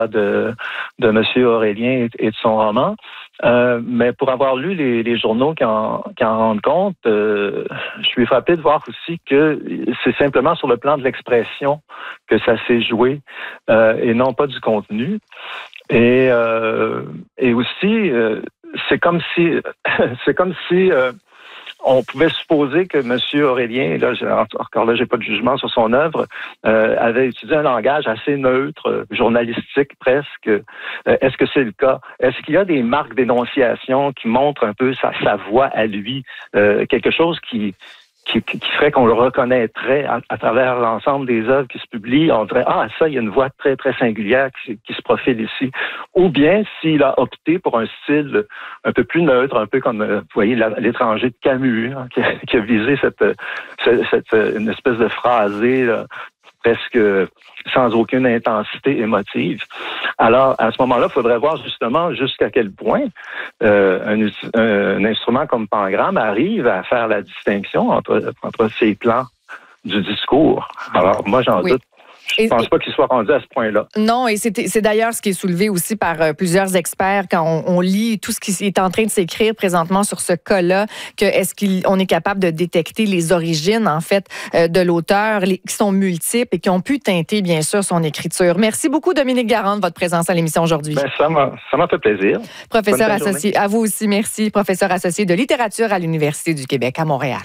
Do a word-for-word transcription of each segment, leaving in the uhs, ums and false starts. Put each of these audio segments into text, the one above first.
de, de M. Aurélien et, et de son roman. Euh, mais pour avoir lu les, les journaux qui en, qui en rendent compte, euh, je suis frappé de voir aussi que c'est simplement sur le plan de l'expression que ça s'est joué euh, et non pas du contenu. Et, euh, et aussi, euh, c'est comme si, c'est comme si euh, on pouvait supposer que M. Aurélien, là, encore là, j'ai pas de jugement sur son œuvre, euh, avait utilisé un langage assez neutre, journalistique presque. Euh, est-ce que c'est le cas? Est-ce qu'il y a des marques d'énonciation qui montrent un peu sa, sa voix à lui, euh, quelque chose qui Qui, qui ferait qu'on le reconnaîtrait à, à travers l'ensemble des œuvres qui se publient. On dirait, ah, ça, il y a une voix très, très singulière qui, qui se profile ici. Ou bien, s'il a opté pour un style un peu plus neutre, un peu comme, vous voyez, l'étranger de Camus, hein, qui, a, qui a visé cette, cette, cette une espèce de phrasé, là, presque sans aucune intensité émotive. Alors, à ce moment-là, il faudrait voir justement jusqu'à quel point euh, un, un instrument comme Pangramme arrive à faire la distinction entre, entre ces plans du discours. Alors, moi, j'en oui. doute. Je ne pense pas qu'il soit rendu à ce point-là. Non, et c'est, c'est d'ailleurs ce qui est soulevé aussi par euh, plusieurs experts quand on, on lit tout ce qui est en train de s'écrire présentement sur ce cas-là, que est-ce qu'on est capable de détecter les origines, en fait, euh, de l'auteur, les, qui sont multiples et qui ont pu teinter, bien sûr, son écriture. Merci beaucoup, Dominique Garand, de votre présence à l'émission aujourd'hui. Ben, ça m'a, ça m'a fait plaisir. Professeur associé, à vous aussi, merci. Professeur associé de littérature à l'Université du Québec à Montréal.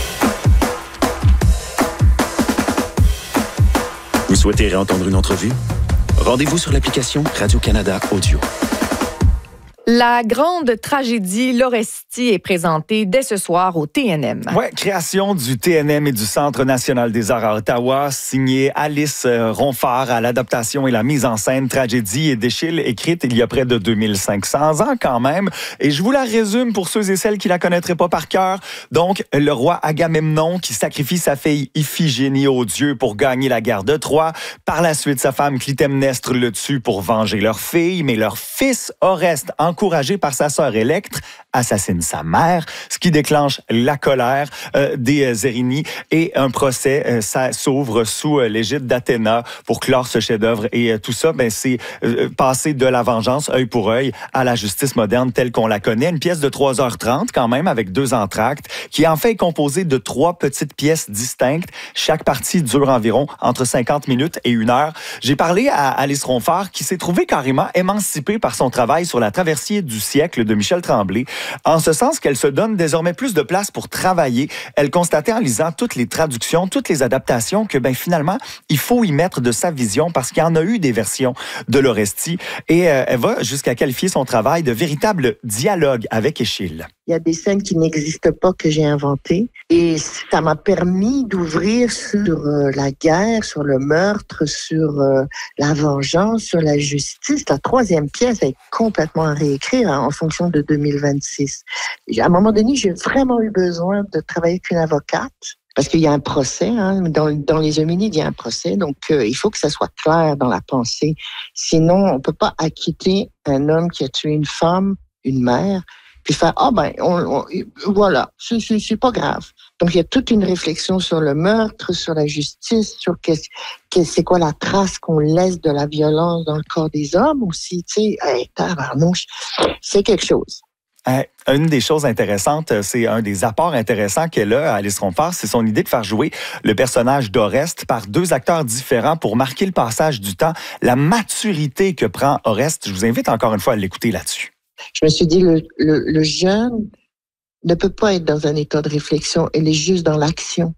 Vous souhaitez réentendre une entrevue? Rendez-vous sur l'application Radio-Canada Audio. La grande tragédie L'Orestie est présentée dès ce soir au T N M. Oui, création du T N M et du Centre national des arts à Ottawa, signé Alice Ronfard à l'adaptation et la mise en scène, tragédie et d'Échille, écrite il y a près de deux mille cinq cents ans quand même. Et je vous la résume pour ceux et celles qui la connaîtraient pas par cœur. Donc, le roi Agamemnon qui sacrifie sa fille Iphigénie aux dieux pour gagner la guerre de Troie. Par la suite, sa femme Clytemnestre le tue pour venger leur fille, mais leur fils Oreste, en encouragé par sa sœur Électre, assassine sa mère, ce qui déclenche la colère euh, des Érini et un procès euh, ça s'ouvre sous euh, l'égide d'Athéna pour clore ce chef-d'œuvre. Et euh, tout ça, ben, c'est euh, passer de la vengeance œil pour œil à la justice moderne telle qu'on la connaît. Une pièce de trois heures trente quand même avec deux entr'actes qui en fait est composée de trois petites pièces distinctes. Chaque partie dure environ entre cinquante minutes et une heure. J'ai parlé à Alice Ronfard qui s'est trouvée carrément émancipée par son travail sur la traversée du siècle de Michel Tremblay, en ce sens qu'elle se donne désormais plus de place pour travailler. Elle constatait en lisant toutes les traductions, toutes les adaptations que ben finalement, il faut y mettre de sa vision parce qu'il y en a eu des versions de l'Orestie et euh, elle va jusqu'à qualifier son travail de véritable dialogue avec Échille. Il y a des scènes qui n'existent pas que j'ai inventées et ça m'a permis d'ouvrir sur euh, la guerre, sur le meurtre, sur euh, la vengeance, sur la justice. La troisième pièce est complètement à réécrire hein, en fonction de deux mille vingt-six. À un moment donné, j'ai vraiment eu besoin de travailler avec une avocate parce qu'il y a un procès. Hein, dans, dans les hominides, il y a un procès. Donc, euh, il faut que ça soit clair dans la pensée. Sinon, on ne peut pas acquitter un homme qui a tué une femme, une mère, puis faire, ah ben, on, on, voilà, c'est, c'est, c'est pas grave. Donc, il y a toute une réflexion sur le meurtre, sur la justice, sur qu'est-ce, qu'est, c'est quoi la trace qu'on laisse de la violence dans le corps des hommes aussi, tu sais, hey, tabarnouche, c'est quelque chose. Une des choses intéressantes, c'est un des apports intéressants qu'elle a, Alice Ronfard, c'est son idée de faire jouer le personnage d'Oreste par deux acteurs différents pour marquer le passage du temps, la maturité que prend Oreste. Je vous invite encore une fois à l'écouter là-dessus. Je me suis dit, le, le, le jeune ne peut pas être dans un état de réflexion, il est juste dans l'action.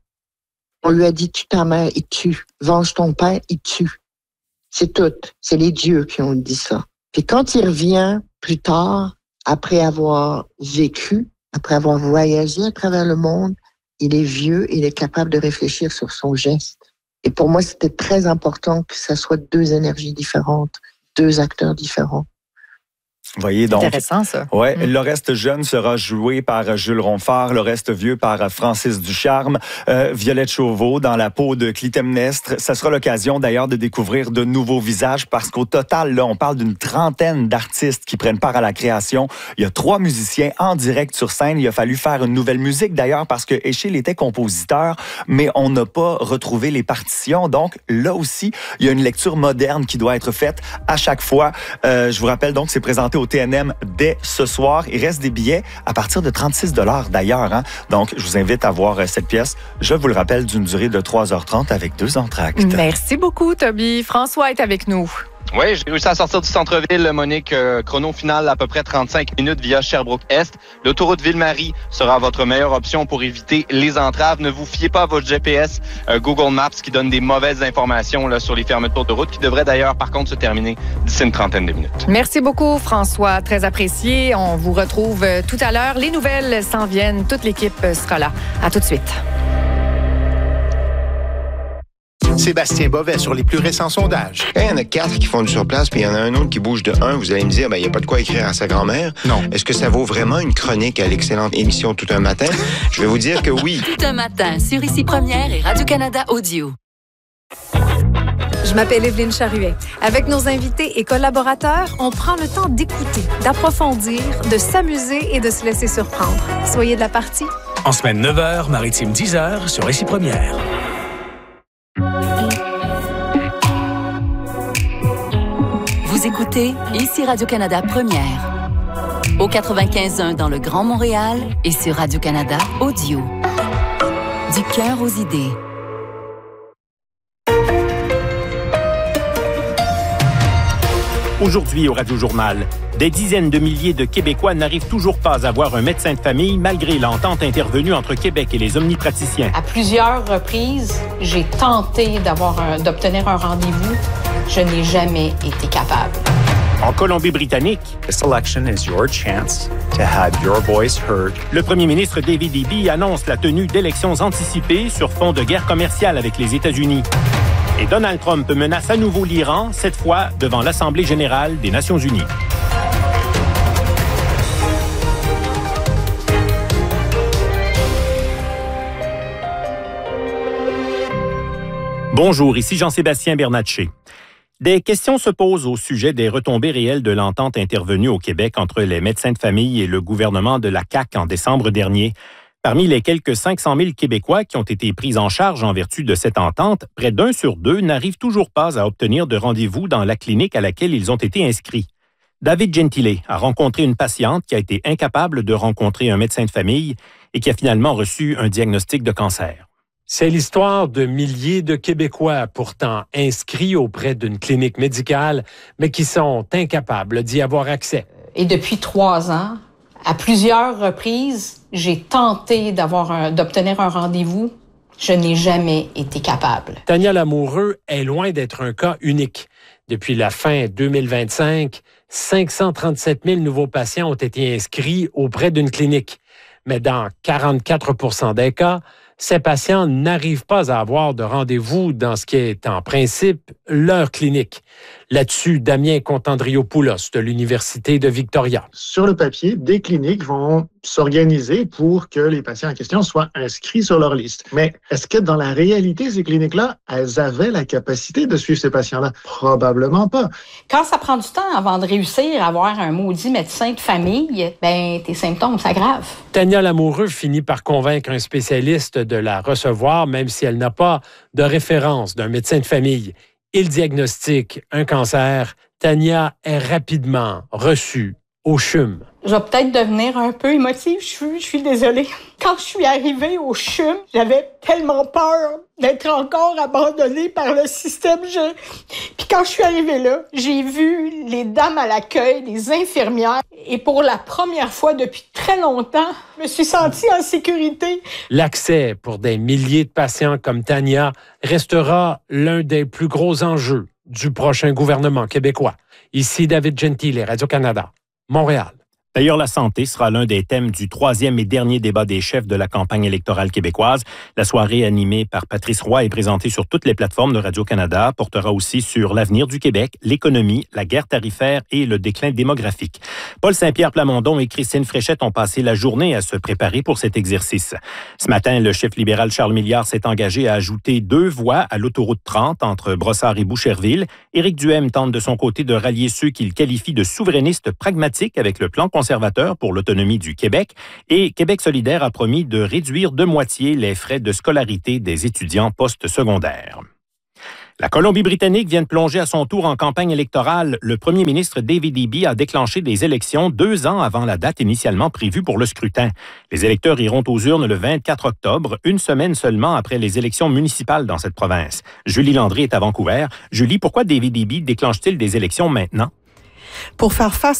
On lui a dit, tue ta mère, il tue. Venge ton père, il tue. C'est tout. C'est les dieux qui ont dit ça. Puis quand il revient plus tard, après avoir vécu, après avoir voyagé à travers le monde, il est vieux, il est capable de réfléchir sur son geste. Et pour moi, c'était très important que ça soit deux énergies différentes, deux acteurs différents. Vous voyez, donc, intéressant, ça. Ouais, mm. Le reste jeune sera joué par Jules Ronfort, le reste vieux par Francis Ducharme, euh, Violette Chauveau dans la peau de Clytemnestre. Ça sera l'occasion d'ailleurs de découvrir de nouveaux visages parce qu'au total, là, on parle d'une trentaine d'artistes qui prennent part à la création. Il y a trois musiciens en direct sur scène. Il a fallu faire une nouvelle musique d'ailleurs parce que Échille était compositeur, mais on n'a pas retrouvé les partitions. Donc là aussi, il y a une lecture moderne qui doit être faite à chaque fois. Euh, je vous rappelle donc, c'est présenté au T N M dès ce soir. Il reste des billets à partir de trente-six dollars d'ailleurs. Hein? Donc, je vous invite à voir cette pièce. Je vous le rappelle, d'une durée de trois heures trente avec deux entractes. Merci beaucoup, Toby. François est avec nous. Oui, j'ai réussi à sortir du centre-ville, Monique. Euh, chrono final à peu près trente-cinq minutes via Sherbrooke-Est. L'autoroute Ville-Marie sera votre meilleure option pour éviter les entraves. Ne vous fiez pas à votre G P S euh, Google Maps qui donne des mauvaises informations là, sur les fermetures de route qui devraient d'ailleurs, par contre, se terminer d'ici une trentaine de minutes. Merci beaucoup, François. Très apprécié. On vous retrouve tout à l'heure. Les nouvelles s'en viennent. Toute l'équipe sera là. À tout de suite. Sébastien Bovet sur les plus récents sondages. Quand il y en a quatre qui font du surplace, puis il y en a un autre qui bouge de un, vous allez me dire, ben, il n'y a pas de quoi écrire à sa grand-mère. Non. Est-ce que ça vaut vraiment une chronique à l'excellente émission Tout un matin? Je vais vous dire que oui. Tout un matin sur Ici Première et Radio-Canada Audio. Je m'appelle Evelyne Charruet. Avec nos invités et collaborateurs, on prend le temps d'écouter, d'approfondir, de s'amuser et de se laisser surprendre. Soyez de la partie. En semaine neuf heures, maritime dix heures sur Ici Première. Vous écoutez Ici Radio-Canada Première. Au quatre-vingt-quinze un dans le Grand Montréal et sur Radio-Canada Audio. Du cœur aux idées. Aujourd'hui au Radio-Journal, des dizaines de milliers de Québécois n'arrivent toujours pas à voir un médecin de famille malgré l'entente intervenue entre Québec et les omnipraticiens. À plusieurs reprises, j'ai tenté d'avoir un, d'obtenir un rendez-vous. Je n'ai jamais été capable. En Colombie-Britannique, This election is your chance to have your voice heard. Le premier ministre David Eby annonce la tenue d'élections anticipées sur fond de guerre commerciale avec les États-Unis. Et Donald Trump menace à nouveau l'Iran, cette fois devant l'Assemblée générale des Nations unies. Bonjour, ici Jean-Sébastien Bernatchez. Des questions se posent au sujet des retombées réelles de l'entente intervenue au Québec entre les médecins de famille et le gouvernement de la C A Q en décembre dernier. Parmi les quelques cinq cent mille Québécois qui ont été pris en charge en vertu de cette entente, près d'un sur deux n'arrivent toujours pas à obtenir de rendez-vous dans la clinique à laquelle ils ont été inscrits. David Gentile a rencontré une patiente qui a été incapable de rencontrer un médecin de famille et qui a finalement reçu un diagnostic de cancer. C'est l'histoire de milliers de Québécois pourtant inscrits auprès d'une clinique médicale, mais qui sont incapables d'y avoir accès. Et depuis trois ans, à plusieurs reprises, j'ai tenté d'avoir un, d'obtenir un rendez-vous. Je n'ai jamais été capable. Tania Lamoureux est loin d'être un cas unique. Depuis la fin deux mille vingt-cinq, cinq cent trente-sept mille nouveaux patients ont été inscrits auprès d'une clinique. Mais dans quarante-quatre pour cent des cas, ces patients n'arrivent pas à avoir de rendez-vous dans ce qui est en principe leur clinique. Là-dessus, Damien Contandriopoulos de l'Université de Victoria. Sur le papier, des cliniques vont s'organiser pour que les patients en question soient inscrits sur leur liste. Mais est-ce que dans la réalité, ces cliniques-là, elles avaient la capacité de suivre ces patients-là? Probablement pas. Quand ça prend du temps avant de réussir à avoir un maudit médecin de famille, ben tes symptômes s'aggravent. Tania Lamoureux finit par convaincre un spécialiste de la recevoir, même si elle n'a pas de référence d'un médecin de famille. Il diagnostique un cancer. Tania est rapidement reçue au C H U M. Je vais peut-être devenir un peu émotive, je suis, je suis désolée. Quand je suis arrivée au C H U M, j'avais tellement peur d'être encore abandonnée par le système. Je... Puis quand je suis arrivée là, j'ai vu les dames à l'accueil, les infirmières, et pour la première fois depuis très longtemps, je me suis sentie en sécurité. L'accès pour des milliers de patients comme Tania restera l'un des plus gros enjeux du prochain gouvernement québécois. Ici David Gentile, Radio-Canada, Montréal. D'ailleurs, la santé sera l'un des thèmes du troisième et dernier débat des chefs de la campagne électorale québécoise. La soirée animée par Patrice Roy et présentée sur toutes les plateformes de Radio-Canada portera aussi sur l'avenir du Québec, l'économie, la guerre tarifaire et le déclin démographique. Paul Saint-Pierre Plamondon et Christine Fréchette ont passé la journée à se préparer pour cet exercice. Ce matin, le chef libéral Charles Milliard s'est engagé à ajouter deux voies à l'autoroute trente entre Brossard et Boucherville. Éric Duhaime tente de son côté de rallier ceux qu'il qualifie de souverainistes pragmatiques avec le plan conservateur pour l'autonomie du Québec, et Québec solidaire a promis de réduire de moitié les frais de scolarité des étudiants postsecondaires. La Colombie-Britannique vient de plonger à son tour en campagne électorale. Le premier ministre David Eby a déclenché des élections deux ans avant la date initialement prévue pour le scrutin. Les électeurs iront aux urnes le vingt-quatre octobre, une semaine seulement après les élections municipales dans cette province. Julie Landry est à Vancouver. Julie, pourquoi David Eby déclenche-t-il des élections maintenant? Pour faire face